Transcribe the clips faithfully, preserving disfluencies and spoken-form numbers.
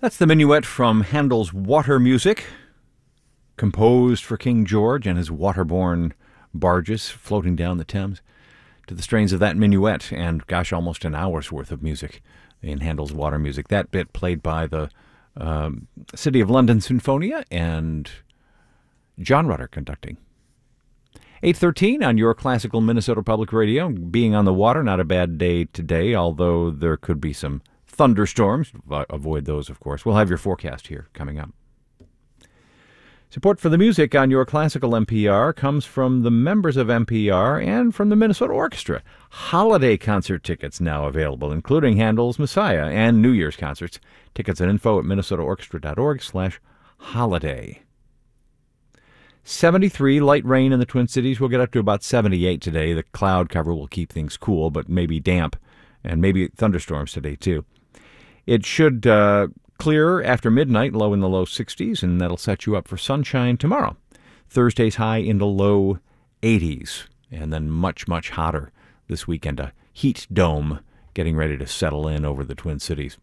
That's the minuet from Handel's Water Music, composed for King George and his waterborne barges floating down the Thames, to the strains of that minuet, and gosh, almost an hour's worth of music in Handel's Water Music. That bit played by the um, City of London Sinfonia and John Rutter conducting. eight thirteen on your classical Minnesota Public Radio. Being on the water, not a bad day today, although there could be some thunderstorms. Avoid those, of course. We'll have your forecast here coming up. Support for the music on your classical N P R comes from the members of N P R and from the Minnesota Orchestra. Holiday concert tickets now available, including Handel's Messiah and New Year's concerts. Tickets and info at minnesotaorchestra.org slash holiday. seventy-three, light rain in the Twin Cities. We'll get up to about seventy-eight today. The cloud cover will keep things cool, but maybe damp, and maybe thunderstorms today, too. It should uh, clear after midnight, low in the low sixties, and that'll set you up for sunshine tomorrow. Thursday's high in the low eighties, and then much, much hotter this weekend. A heat dome getting ready to settle in over the Twin Cities.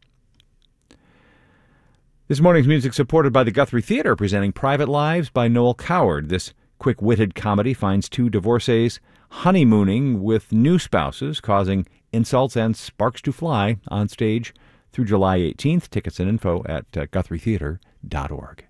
This morning's music supported by the Guthrie Theater, presenting Private Lives by Noel Coward. This quick-witted comedy finds two divorcees honeymooning with new spouses, causing insults and sparks to fly on stage through July eighteenth. Tickets and info at uh, guthrie theater dot org.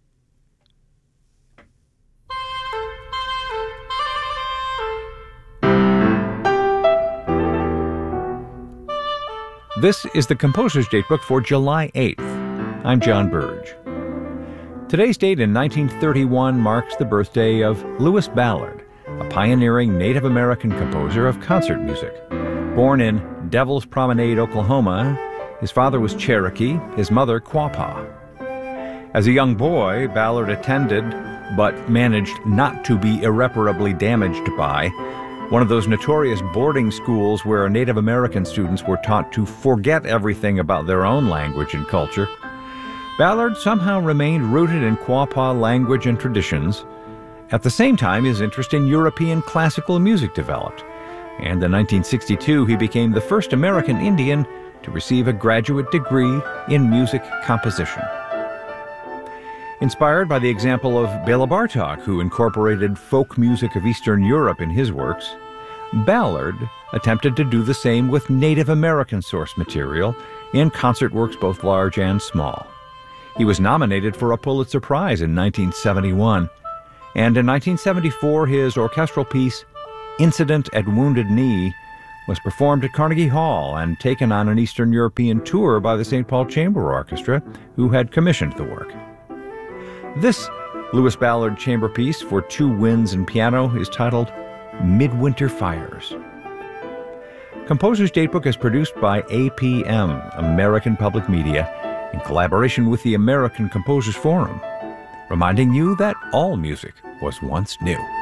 This is the Composer's Datebook for July eighth. I'm John Burge. Today's date in nineteen thirty-one marks the birthday of Lewis Ballard, a pioneering Native American composer of concert music. Born in Devil's Promenade, Oklahoma, his father was Cherokee, his mother Quapaw. As a young boy, Ballard attended, but managed not to be irreparably damaged by, one of those notorious boarding schools where Native American students were taught to forget everything about their own language and culture. Ballard somehow remained rooted in Quapaw language and traditions. At the same time, his interest in European classical music developed, and in nineteen sixty-two he became the first American Indian to receive a graduate degree in music composition. Inspired by the example of Bela Bartok, who incorporated folk music of Eastern Europe in his works, Ballard attempted to do the same with Native American source material in concert works both large and small. He was nominated for a Pulitzer Prize in nineteen seventy-one, and in nineteen seventy-four his orchestral piece, Incident at Wounded Knee, was performed at Carnegie Hall and taken on an Eastern European tour by the Saint Paul Chamber Orchestra, who had commissioned the work. This Lewis Ballard chamber piece for two winds and piano is titled Midwinter Fires. Composer's Datebook is produced by A P M, American Public Media, in collaboration with the American Composers Forum, reminding you that all music was once new.